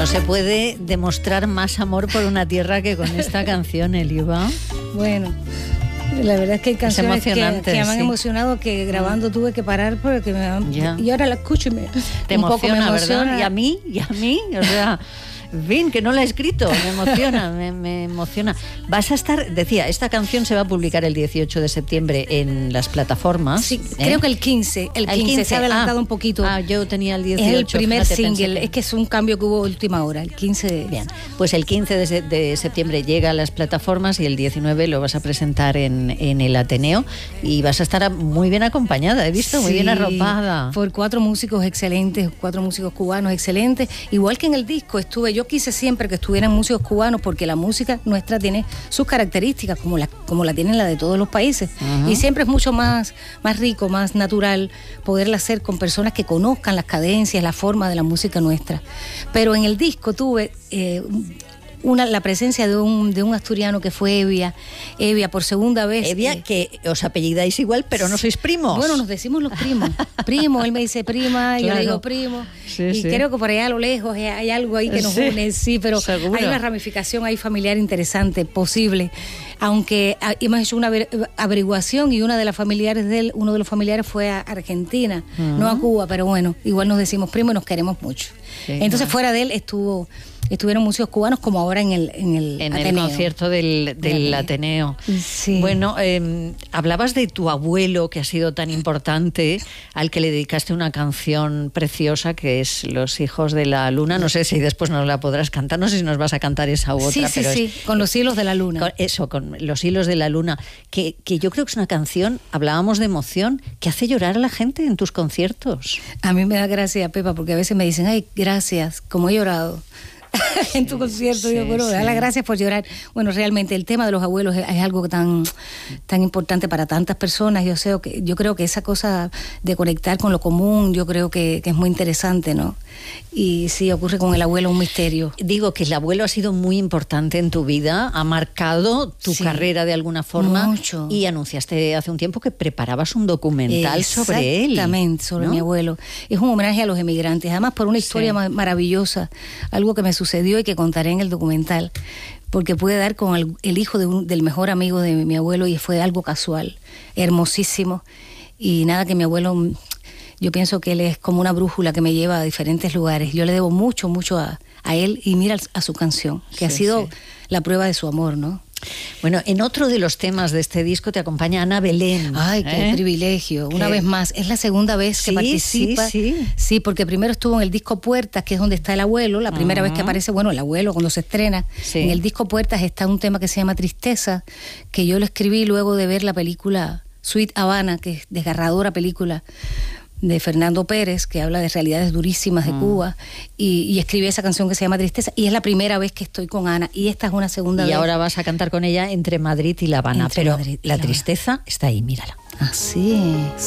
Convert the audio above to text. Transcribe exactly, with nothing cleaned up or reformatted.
se puede demostrar más amor por una tierra que con esta canción, Eliva. Bueno, la verdad es que hay canciones que, que me han sí. emocionado, que grabando tuve que parar porque me han, y ahora la escucho y me, Te un emociona, poco me emociona, ¿verdad? Y a mí, y a mí, o sea... En fin, que no la he escrito, me emociona, me, me emociona. Vas a estar, decía, esta canción se va a publicar el dieciocho de septiembre en las plataformas. Sí, ¿eh? creo que el quince, el quince, el quince se ha adelantado ah, un poquito. Ah, yo tenía el dieciocho. Es el primer fíjate, single, que... es que es un cambio que hubo última hora, el quince de... Bien, pues el quince de, de septiembre llega a las plataformas y el diecinueve lo vas a presentar en, en el Ateneo y vas a estar muy bien acompañada, he visto, muy sí, bien arropada. Por cuatro músicos excelentes, cuatro músicos cubanos excelentes, igual que en el disco estuve, yo quise siempre que estuvieran músicos cubanos porque la música nuestra tiene sus características como la, como la tienen la de todos los países, uh-huh. y siempre es mucho más, más rico, más natural poderla hacer con personas que conozcan las cadencias, la forma de la música nuestra. Pero en el disco tuve eh, Una, la presencia de un, de un asturiano que fue Evia, Evia por segunda vez. Evia, eh, que os apellidáis igual, pero no sois primos. Bueno, nos decimos los primos. Primo, él me dice prima, claro. Yo le digo primo. Sí, y sí. Creo que por allá a lo lejos hay, hay algo ahí que nos sí. une, sí, pero ¿seguro? Hay una ramificación ahí familiar interesante, posible. Aunque a, hemos hecho una averiguación y una de las familiares de él, uno de los familiares fue a Argentina, uh-huh. no a Cuba, pero bueno, igual nos decimos primos y nos queremos mucho. Sí, Entonces, uh-huh. fuera de él estuvo... Estuvieron músicos cubanos como ahora en el en el, en Ateneo. el concierto del, del Ateneo. Sí. Bueno, eh, hablabas de tu abuelo, que ha sido tan importante, al que le dedicaste una canción preciosa que es Los hijos de la luna. No sé si después nos la podrás cantar, no sé si nos vas a cantar esa u otra. Sí, sí, pero sí, es, con Los hilos de la luna. Con eso, con Los hilos de la luna, que, que yo creo que es una canción, hablábamos de emoción, que hace llorar a la gente en tus conciertos. A mí me da gracia, Pepa, porque a veces me dicen, ay, gracias, como he llorado. en tu concierto, sí, digo, bueno, sí. da las gracias por llorar. Bueno, realmente el tema de los abuelos es, es algo tan, tan importante para tantas personas. Yo sé que yo creo que esa cosa de conectar con lo común, yo creo que, que es muy interesante, ¿no? Y sí, ocurre con el abuelo un misterio. Digo que el abuelo ha sido muy importante en tu vida, ha marcado tu sí, carrera de alguna forma. Mucho. Y anunciaste hace un tiempo que preparabas un documental sobre él. Exactamente, sobre ¿no? mi abuelo. Es un homenaje a los emigrantes, además por una historia sí. maravillosa, algo que me sucedió y que contaré en el documental, porque pude dar con el, el hijo de un, del mejor amigo de mi abuelo y fue algo casual, hermosísimo, y nada, que mi abuelo, yo pienso que él es como una brújula que me lleva a diferentes lugares. Yo le debo mucho, mucho a, a él y mira a su canción, que sí, ha sido sí. la prueba de su amor, ¿no? Bueno, en otro de los temas de este disco te acompaña Ana Belén. Ay, qué ¿eh? privilegio. Una ¿Qué? vez más, es la segunda vez sí, que participa. Sí, sí. Sí, porque primero estuvo en el disco Puertas, que es donde está el abuelo, la primera uh-huh. vez que aparece, bueno, el abuelo cuando se estrena. Sí. En el disco Puertas está un tema que se llama Tristeza, que yo lo escribí luego de ver la película Sweet Havana, que es desgarradora película de Fernando Pérez, que habla de realidades durísimas de mm. Cuba, y, y escribí esa canción que se llama Tristeza, y es la primera vez que estoy con Ana, y esta es una segunda y vez. Y ahora vas a cantar con ella entre Madrid y La Habana, entre pero Madrid la La tristeza está ahí, mírala. Así es.